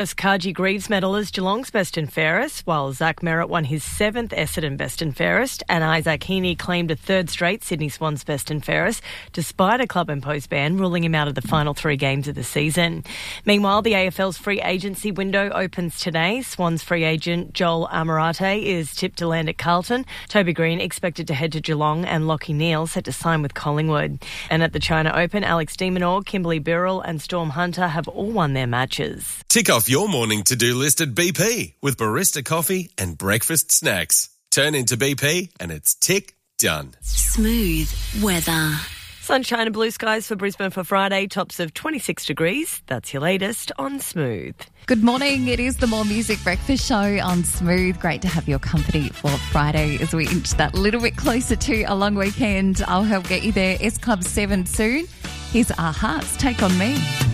Kaji Greaves medal as Geelong's Best and Fairest, while Zach Merritt won his 7th Essendon Best and Fairest, and Isaac Heaney claimed a 3rd straight Sydney Swans Best and Fairest, despite a club-imposed ban ruling him out of the final 3 games of the season. Meanwhile, the AFL's free agency window opens today. Swans free agent Joel Amarate is tipped to land at Carlton. Toby Green expected to head to Geelong, and Lachie Neale set to sign with Collingwood. And at the China Open, Alex de Minaur, Kimberly Birrell and Storm Hunter have all won their matches. Tick off your morning to-do list at BP with barista coffee and breakfast snacks. Turn into BP and it's tick done. Smooth weather. Sunshine and blue skies for Brisbane for Friday, tops of 26 degrees. That's your latest on Smooth. Good morning. It is the More Music Breakfast Show on Smooth. Great to have your company for Friday as we inch that little bit closer to a long weekend. I'll help get you there. S Club 7 soon. Here's Our Hearts, Take On Me.